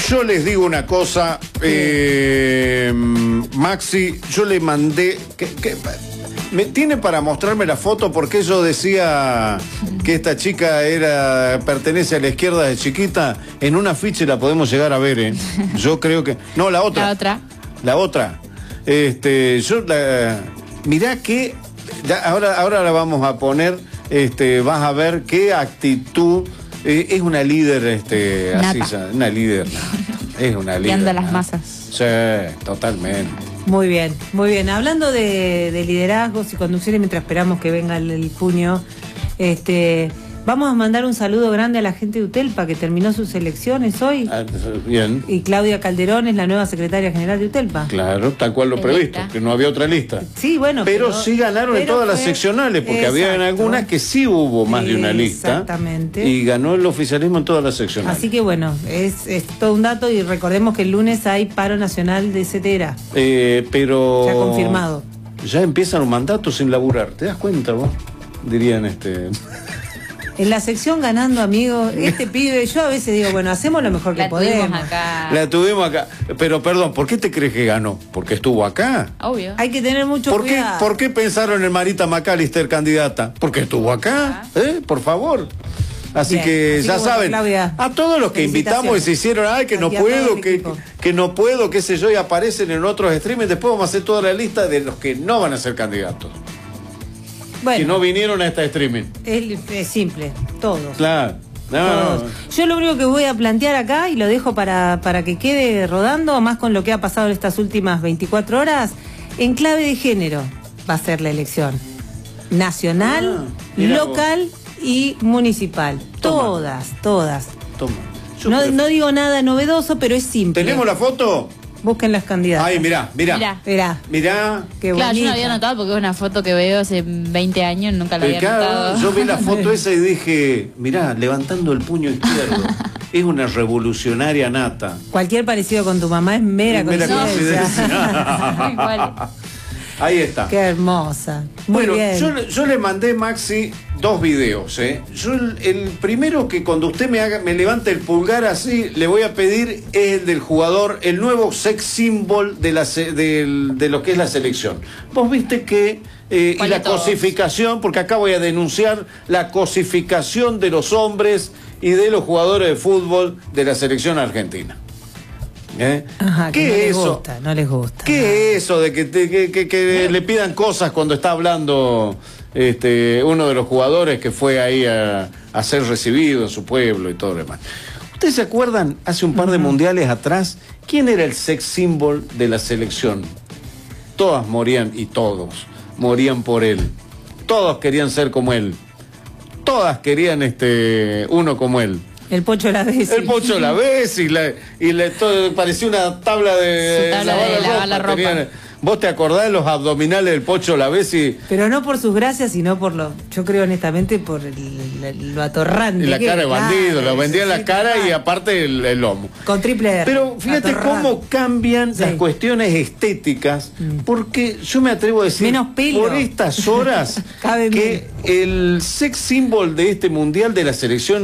Yo les digo una cosa, Maxi, yo le mandé... ¿Me tiene para mostrarme la foto? Porque yo decía que esta chica pertenece a la izquierda de chiquita. En un afiche la podemos llegar a ver, ¿eh? Yo creo que... No, la otra. La otra. La otra. Mirá que... Ahora la vamos a poner, vas a ver qué actitud... es una líder, así, una líder. Es una líder. Guiando las masas. Sí, totalmente. Muy bien, muy bien. Hablando de liderazgos y conducciones, mientras esperamos que venga el puño, vamos a mandar un saludo grande a la gente de Utelpa, que terminó sus elecciones hoy. Bien. Y Claudia Calderón es la nueva secretaria general de Utelpa. Claro, tal cual lo previsto, que no había otra lista. Sí, bueno. Pero sí ganaron en todas las seccionales, porque había en algunas que sí hubo más de una lista. Exactamente. Y ganó el oficialismo en todas las seccionales. Así que bueno, es todo un dato, y recordemos que el lunes hay paro nacional de CETERA. Pero... Se ha confirmado. Ya empiezan un mandato sin laburar, ¿te das cuenta vos? Dirían En la sección ganando, amigo, pibe, yo a veces digo, bueno, hacemos lo mejor que podemos. La tuvimos acá. Pero perdón, ¿por qué te crees que ganó? ¿Porque estuvo acá? Obvio. Hay que tener mucho cuidado. ¿Por qué pensaron en Marita McAllister candidata? Porque estuvo acá, Por favor. Así que ya saben, Claudia, a todos los que invitamos y se hicieron, que no puedo, que no puedo, qué sé yo, y aparecen en otros streamings, después vamos a hacer toda la lista de los que no van a ser candidatos. Bueno, que no vinieron a este streaming. Es simple, todos. Claro. Todos. Yo lo único que voy a plantear acá, y lo dejo para que quede rodando, más con lo que ha pasado en estas últimas 24 horas, en clave de género va a ser la elección. Nacional, local y municipal. Toma. Todas. Toma. No digo nada novedoso, pero es simple. ¿Tenemos la foto? Busquen las candidatas. Ay, mirá. Qué bonita. Claro, yo no había notado porque es una foto que veo hace 20 años, nunca la había notado. Yo vi la foto esa y dije, mirá, levantando el puño izquierdo. Es una revolucionaria nata. Cualquier parecido con tu mamá es mera coincidencia. Igual. Ahí está. Qué hermosa. Muy bien. Yo le mandé, Maxi, 2 videos. Yo el primero, que cuando usted me levante el pulgar así, le voy a pedir, es el del jugador, el nuevo sex symbol de lo que es la selección. Vos viste que y la cosificación, porque acá voy a denunciar la cosificación de los hombres y de los jugadores de fútbol de la selección argentina. Ajá, ¿qué es eso? No les gusta. ¿Qué es eso de que le pidan cosas cuando está hablando uno de los jugadores que fue ahí a ser recibido en su pueblo y todo lo demás? ¿Ustedes se acuerdan, hace un par de mundiales atrás, quién era el sex symbol de la selección? Todas morían, y todos morían por él. Todos querían ser como él. Todas querían uno como él. El Pocho Lavezzi. El Pocho Lavezzi, parecía una tabla de lavar la ropa. ¿Vos te acordás de los abdominales del Pocho Lavezzi? Pero no por sus gracias, sino yo creo honestamente, por lo atorrante. Y la cara de bandido, lo vendía en la cara y aparte el lomo. Con triple R. Pero fíjate cómo cambian las cuestiones estéticas, porque yo me atrevo a decir, menos pelo. Por estas horas, que el sex symbol de este mundial de la selección